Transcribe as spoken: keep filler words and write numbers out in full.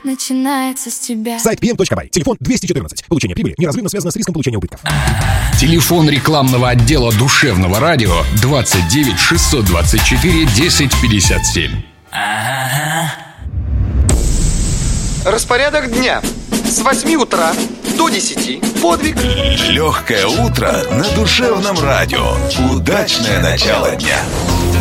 начинается с тебя. Сайт пи эм точка бай. Телефон двести четырнадцать. Получение прибыли неразрывно связано с риском получения убытков. Телефон рекламного отдела душевного радио двадцать девять шестьсот двадцать четыре десять пятьдесят семь. Распорядок дня. С восьми утра до десяти. Подвиг. Легкое утро на душевном радио. Удачное начало дня.